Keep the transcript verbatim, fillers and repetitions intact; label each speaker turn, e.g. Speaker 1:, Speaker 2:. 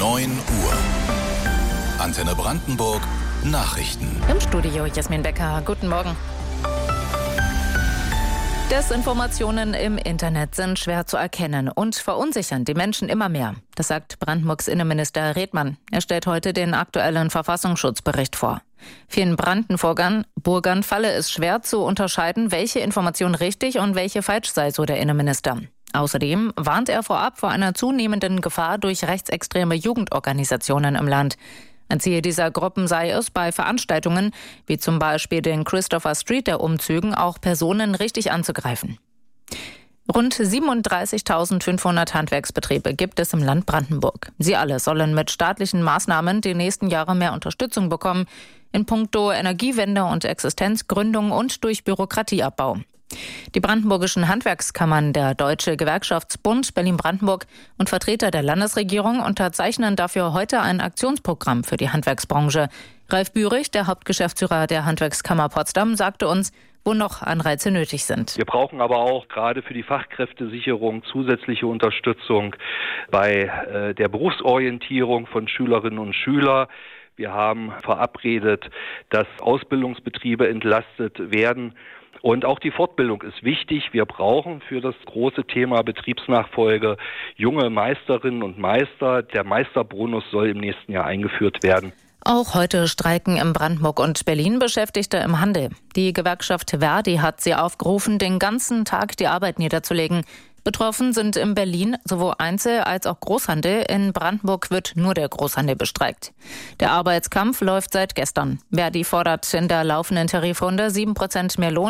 Speaker 1: neun Uhr. Antenne Brandenburg Nachrichten.
Speaker 2: Im Studio Jasmin Becker. Guten Morgen. Desinformationen im Internet sind schwer zu erkennen und verunsichern die Menschen immer mehr. Das sagt Brandenburgs Innenminister Redmann. Er stellt heute den aktuellen Verfassungsschutzbericht vor. Vielen Brandenburgern Burgern falle es schwer zu unterscheiden, welche Information richtig und welche falsch sei, so der Innenminister. Außerdem warnt er vorab vor einer zunehmenden Gefahr durch rechtsextreme Jugendorganisationen im Land. Ein Ziel dieser Gruppen sei es, bei Veranstaltungen, wie zum Beispiel den Christopher Street der Umzügen, auch Personen richtig anzugreifen. Rund siebenunddreißigtausendfünfhundert Handwerksbetriebe gibt es im Land Brandenburg. Sie alle sollen mit staatlichen Maßnahmen die nächsten Jahre mehr Unterstützung bekommen, in puncto Energiewende und Existenzgründung und durch Bürokratieabbau. Die brandenburgischen Handwerkskammern, der Deutsche Gewerkschaftsbund Berlin-Brandenburg und Vertreter der Landesregierung unterzeichnen dafür heute ein Aktionsprogramm für die Handwerksbranche. Ralf Bührig, der Hauptgeschäftsführer der Handwerkskammer Potsdam, sagte uns, wo noch Anreize nötig sind.
Speaker 3: Wir brauchen aber auch gerade für die Fachkräftesicherung zusätzliche Unterstützung bei äh, der Berufsorientierung von Schülerinnen und Schülern. Wir haben verabredet, dass Ausbildungsbetriebe entlastet werden. Und auch die Fortbildung ist wichtig. Wir brauchen für das große Thema Betriebsnachfolge junge Meisterinnen und Meister. Der Meisterbonus soll im nächsten Jahr eingeführt werden.
Speaker 2: Auch heute streiken in Brandenburg und Berlin Beschäftigte im Handel. Die Gewerkschaft Verdi hat sie aufgerufen, den ganzen Tag die Arbeit niederzulegen. Betroffen sind in Berlin sowohl Einzel- als auch Großhandel. In Brandenburg wird nur der Großhandel bestreikt. Der Arbeitskampf läuft seit gestern. Verdi fordert in der laufenden Tarifrunde sieben Prozent mehr Lohn